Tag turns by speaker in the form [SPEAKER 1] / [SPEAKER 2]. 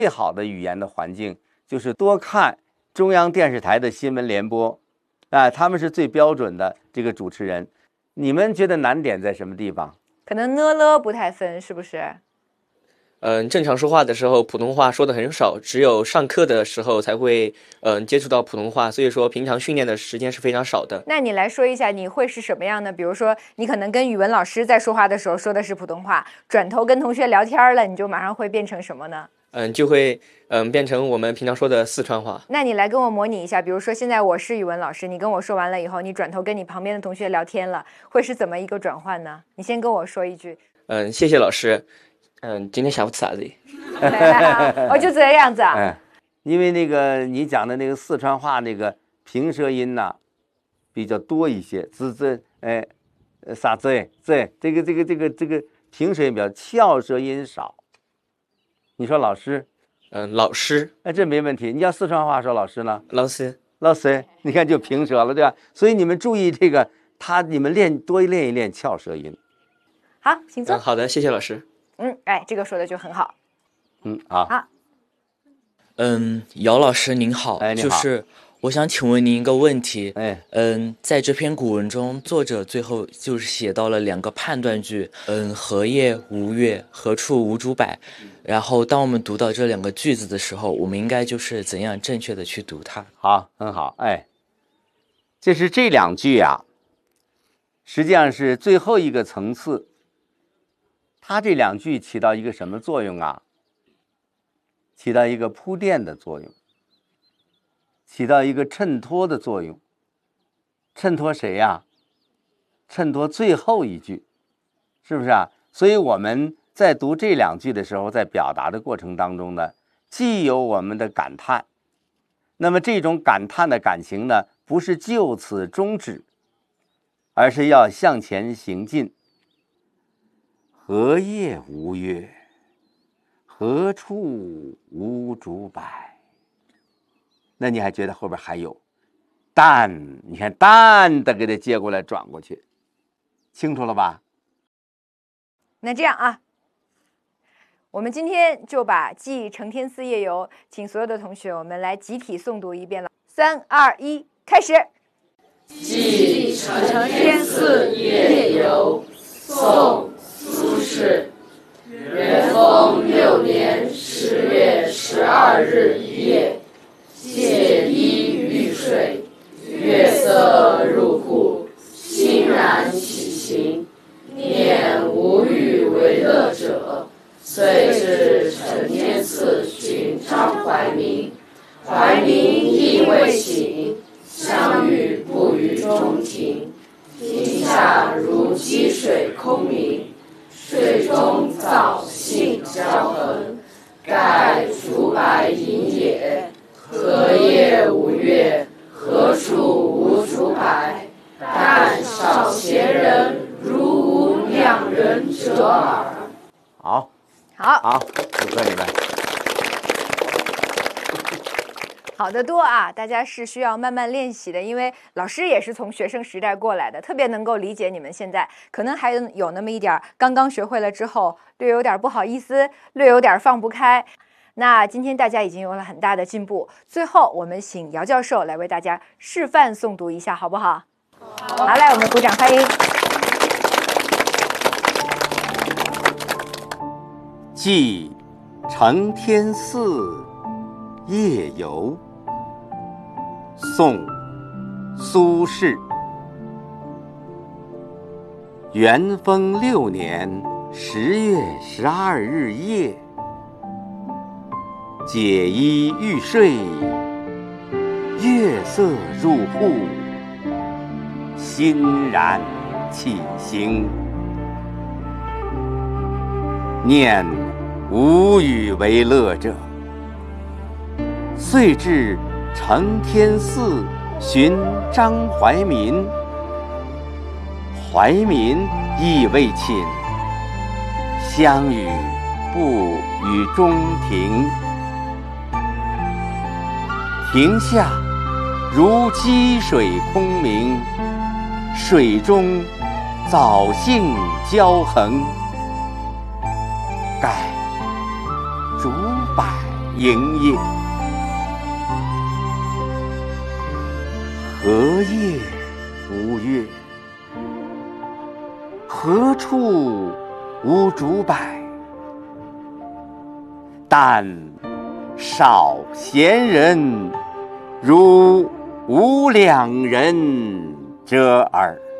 [SPEAKER 1] 最好的语言的环境就是多看中央电视台的新闻联播，他们是最标准的这个主持人。你们觉得难点在什么地方？
[SPEAKER 2] 可能呢了不太分，是不是？
[SPEAKER 3] 正常说话的时候，普通话说的很少，只有上课的时候才会接触到普通话，所以说平常训练的时间是非常少的。
[SPEAKER 2] 那你来说一下，你会是什么样的？比如说，你可能跟语文老师在说话的时候说的是普通话，转头跟同学聊天了，你就马上会变成什么呢？
[SPEAKER 3] 就会变成我们平常说的四川话。
[SPEAKER 2] 那你来跟我模拟一下，比如说现在我是语文老师，你跟我说完了以后，你转头跟你旁边的同学聊天了，会是怎么一个转换呢？你先跟我说一句。
[SPEAKER 3] 谢谢老师。今天下午吃啥子？
[SPEAKER 2] 我就这样子啊。
[SPEAKER 1] 因为那个你讲的那个四川话那个平舌音呢比较多一些，啥子这个平舌音比较，翘舌音少。你说老师，
[SPEAKER 3] 老师，
[SPEAKER 1] 这没问题。你要四川话说老师呢？
[SPEAKER 3] 老师，
[SPEAKER 1] 老师，你看就平舌了，对吧？所以你们注意这个，你们多练一练翘舌音。
[SPEAKER 2] 好，请坐。
[SPEAKER 3] 好的，谢谢老师。
[SPEAKER 2] 这个说的就很好。
[SPEAKER 1] 好。
[SPEAKER 4] 姚老师您好，
[SPEAKER 1] 你好。
[SPEAKER 4] 就是我想请问您一个问题。在这篇古文中，作者最后就是写到了2个判断句，何夜无月，何处无竹柏。然后当我们读到这2个句子的时候，我们应该就是怎样正确的去读它？
[SPEAKER 1] 好，很好。这是这2句啊，实际上是最后一个层次。它这2句起到一个什么作用啊？起到一个铺垫的作用，起到一个衬托的作用。衬托谁呀？衬托最后一句，是不是啊？所以我们在读这2句的时候，在表达的过程当中呢，既有我们的感叹，那么这种感叹的感情呢，不是就此终止，而是要向前行进。何夜无月，何处无竹柏。那你还觉得后边还有但，你看但的给它接过来转过去，清楚了吧？
[SPEAKER 2] 那这样啊，我们今天就把记承天寺夜游，请所有的同学我们来集体诵读一遍了。3、2、1，开始。
[SPEAKER 5] 记承天寺夜游，宋·苏轼。元丰6年10月12日一夜，解衣欲睡，月色入户，欣然起行，念无欲为乐者，遂至承天寺寻张怀民。怀民亦未醒，相遇不于中庭。庭下如积水空明，水中藻荇交横，盖竹柏隐也。何夜无月，何处无竹柏。但少闲人，如无两人者耳。
[SPEAKER 1] 好，祝贺你们。
[SPEAKER 2] 好得多啊！大家是需要慢慢练习的，因为老师也是从学生时代过来的，特别能够理解你们现在可能还有那么一点刚刚学会了之后略有点不好意思，略有点放不开。那今天大家已经有了很大的进步，最后我们请姚教授来为大家示范诵读一下，好不好？好，来，我们鼓掌欢迎。
[SPEAKER 1] 记承天寺夜游，宋·苏轼。元丰6年10月12日夜，解衣欲睡，月色入户，欣然起行，念无与为乐者，遂至承天寺寻张怀民。怀民亦未寝，相与不于中庭。庭下如积水空明，水中藻荇交横，盖竹柏营业。荷叶无月，何处无竹柏？但少闲人，如吾两人者耳。